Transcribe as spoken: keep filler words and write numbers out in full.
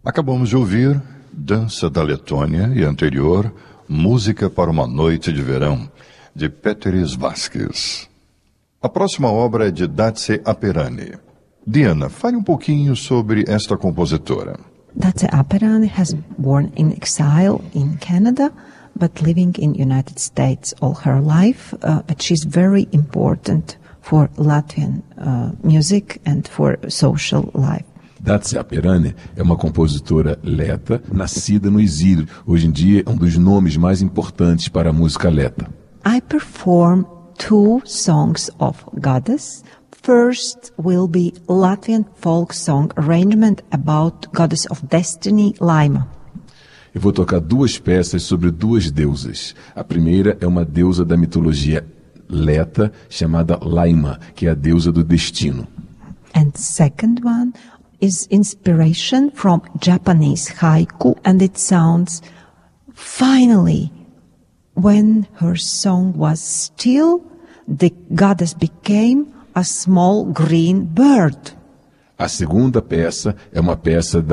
Acabamos de ouvir Dança da Letônia e anterior Música para uma Noite de Verão, de Péteris Vasquez. A próxima obra é de Dace Aperani. Diana, fale um pouquinho sobre esta compositora. Dace Aperani has born in exile in Canada, but living in United States all her life. Uh, but she's very important for Latvian uh, music and for social life. Dace Aperani é uma compositora leta, nascida no exílio. Hoje em dia é um dos nomes mais importantes para a música leta. I perform two songs of Goddess. First will be Latvian folk song arrangement about Goddess of Destiny, Laima. Eu vou tocar duas peças sobre duas deusas. A primeira é uma deusa da mitologia leta chamada Laima, que é a deusa do destino. And second one is inspiration from Japanese haiku, and it sounds, finally, when her song was still, the goddess became a small green bird. A segunda peça é uma peça da